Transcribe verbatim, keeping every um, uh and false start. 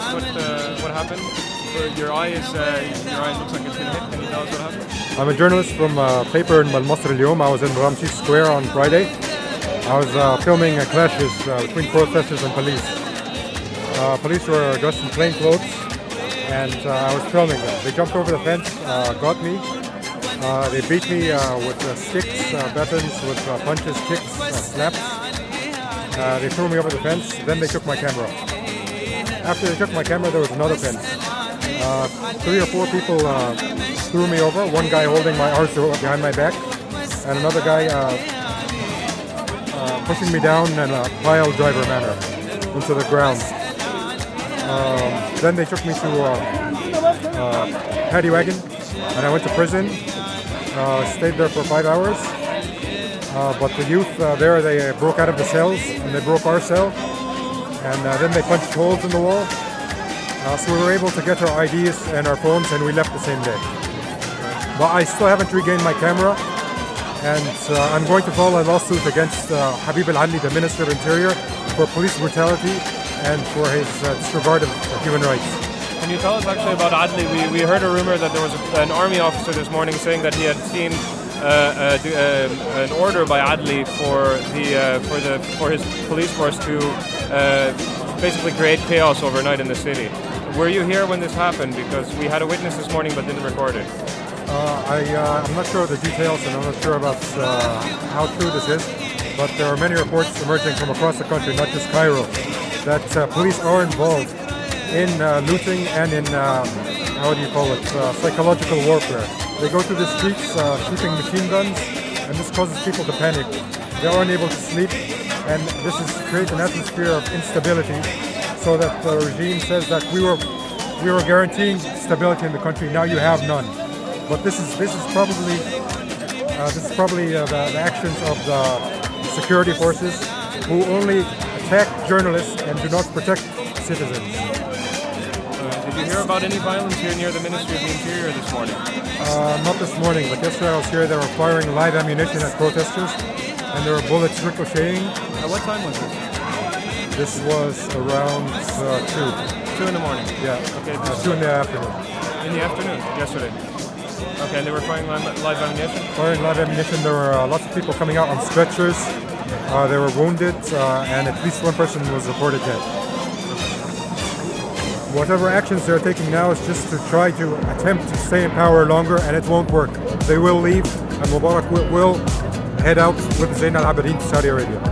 us what uh, what happened? Your eye is uh, your eye looks like it's been hit. Can you tell us what happened? I'm a journalist from a paper in Al Masr Al Yom. I was in Ramses Square on Friday. I was uh, filming uh, clashes uh, between protesters and police. Uh, police were dressed in plain clothes, and uh, I was filming them. They jumped over the fence, uh, got me. Uh, they beat me uh, with uh, sticks, uh, batons, with uh, punches, kicks, uh, slaps. Uh, they threw me over the fence. Then they took my camera. After they took my camera, there was another fence. Uh, three or four people uh, threw me over. One guy holding my arms behind my back, and another guy uh, uh, pushing me down in a pile driver manner into the ground. Um, then they took me to uh, uh, Paddy Wagon, and I went to prison. Uh, stayed there for five hours. Uh, but the youth uh, there, they uh, broke out of the cells, and they broke our cell. And uh, then they punched holes in the wall. Uh, so we were able to get our I Ds and our phones, and we left the same day. But I still haven't regained my camera, and uh, I'm going to file a lawsuit against uh, Habib Al-Adly, the Minister of Interior, for police brutality and for his uh, disregard of human rights. Can you tell us actually about Adly? We, we heard a rumor that there was a, an army officer this morning saying that he had seen uh, a, a, an order by Adly for the uh, for the for his police force to uh, basically create chaos overnight in the city. Were you here when this happened? Because we had a witness this morning but didn't record it. Uh, I, uh, I'm not sure of the details, and I'm not sure about uh, how true this is, but there are many reports emerging from across the country, not just Cairo, that uh, police are involved in uh, looting and in, um, how do you call it, uh, psychological warfare. They go through the streets uh, shooting machine guns, and this causes people to panic. They are unable to sleep, and this is to create an atmosphere of instability, so that the regime says that we were we were guaranteeing stability in the country. Now you have none. But this is this is probably uh, this is probably uh, the, the actions of the security forces, who only attack journalists and do not protect citizens. Uh, did you hear about any violence here near the Ministry of the Interior this morning? Uh, not this morning, but yesterday I was here. They were firing live ammunition at protesters, and there were bullets ricocheting. At what time was this? This was around uh, two. Two in the morning? Yeah. Okay. Uh, two in the afternoon. In the afternoon, yesterday. Okay, and they were firing live, live ammunition? Firing live ammunition. There were uh, lots of people coming out on stretchers. Uh, they were wounded, uh, and at least one person was reported dead. Whatever actions they're taking now is just to try to attempt to stay in power longer, and it won't work. They will leave, and Mubarak will, will head out with Zain al-Abidin to Saudi Arabia.